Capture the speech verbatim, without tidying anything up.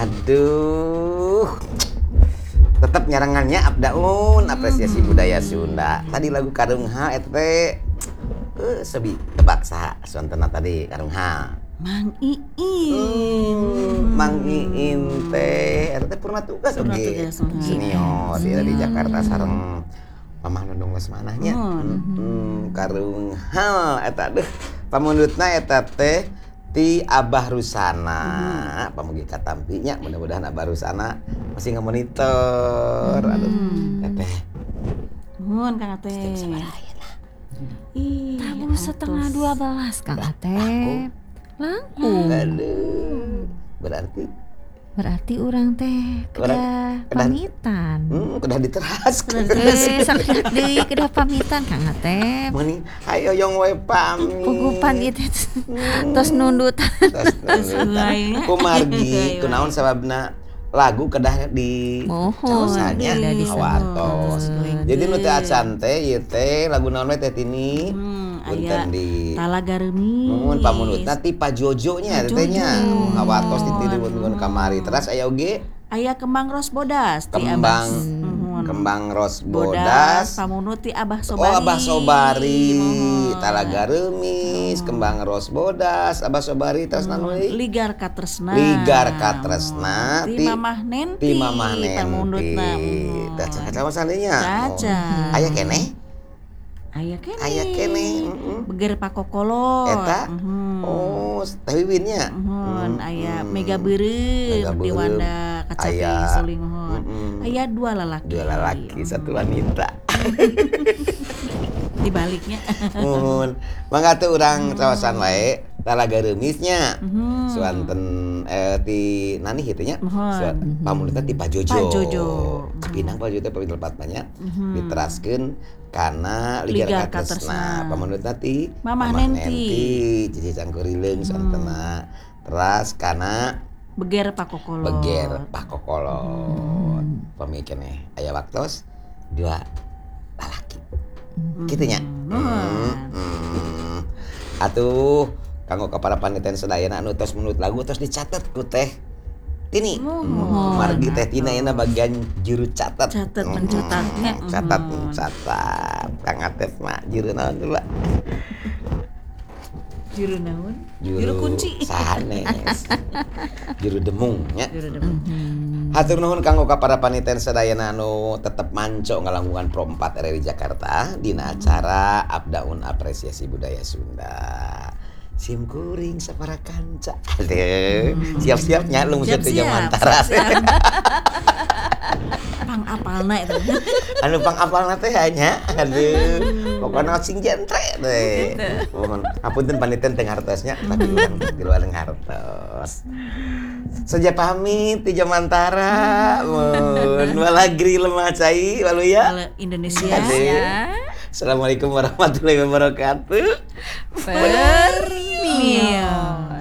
Aduh. Tetap nyarangannya Abdaun, apresiasi hmm. budaya Sunda. Tadi lagu Karung Ha eta teh uh, sebi tebak saha sontena tadi Karung Ha. Mang Iin. Hmm, Mang Iin teh eta teh purna tugas oge. Senior di, di Jakarta sareng Mamah Nundung Lesmanahnya. Oh, hmm, Karung Ha eta deh pamundutna eta teh ti Abah Rusana, hmm. pamugi katampinya, mudah-mudahan Abah Rusana masih ngemonitor. Hmm. Aduh, teteh. Nuhun Kang Ateh. Jam sabaraha ayeuna? Ih, tabu setengah dua belas Kang Ateh. Langkung. Aduh, berarti berarti orang teh kedah pamitan. Hmm, kedah diteras. Eh, sakit deui kedah pamitan Kang Ateh. Mani ayo yong we pamit. Pugupan itu tos nundutan. Tos nundutan. Kumargi kunaon sababna lagu kedah di caosanya awatos. Jadi nu teh acan teh ieu teh lagu naon we teh tini? Aya Talaga Remis. Mun pamunutna ti Pajojo nya teh nya. Awatos titireun kamari. Terus aya oge aya Kembang Ros Bodas ti Kembang hmm. Kembang Ros Bodas. Pamunut ti Abah Sobari. Oh Abah Sobari. Talaga Remis, oh. Kembang Ros Bodas, Abah Sobari terus hmm. nanu Ligar Katresna. Ligar Katresna ti Mamah Nenti. Ti Mamah Nenti. Pamundutna. Tah caca masalinya. Caca. Oh. Aya keneh? Aya kene. Aya kene. Heeh. Beger Pakokolot. Eta. Mm-hmm. Oh, teh wiwinnya. Heeh. Mm-hmm. Aya Mega Beureum di Wanda Kacapi Suling hon. Mm-hmm. Aya dua lalaki. Dua lalaki, mm-hmm. satu wanita. Di baliknya. Mun, mangga teu urang caosan wae Talaga Remisnya. Mm-hmm. Suanten eh ti nani kitu nya? Mm-hmm. Pamulitna ti Pajojo. Pajojo. Pinang Pajojo teh pinter patna mm-hmm. diteraskeun kana Ligar Katresna. Pamunutna ti Mamah Nenti. Cici Cangkurileung santena. Teras kana Beger Pakokolot. Beger Pakokolot. Hmm. Pami keneh aya waktos dua lalaki. Hmm. Kitu nya. Hmm. Hmm. Atuh kanggo para panitia sadayana anu tos menurut lagu tos dicatet ku teh Tini. Hmm. Margi teh tina yana bagian juru catat. Catat mencatatnya. Hmm. Catat mencatat. Kang Atef mah juru naon dulu. Juru naon? Juru, juru kunci. Sanes. Juru demung nya. Juru demung. Mm-hmm. Hatur nuhun kanggo ka para panitia sadayana anu tetep manco ngalangkungan Pro empat R R I Jakarta dina acara Abdaun Apresiasi Budaya Sunda. Sim kuring sapara kanca. Aduh, hmm. siap-siapnya lu mesti teu Jamantara. Pang apalna eta. Anu pang apalna teh hanya aduh, pokona sing jentre teh. Mohon apunten panitia teu ngartosnya, tapi urang di luar ngartos. Saja pamit di Jamantara. Mun walagri lemah cai walu ya. Indonesia ya. Assalamualaikum warahmatullahi wabarakatuh. Permio.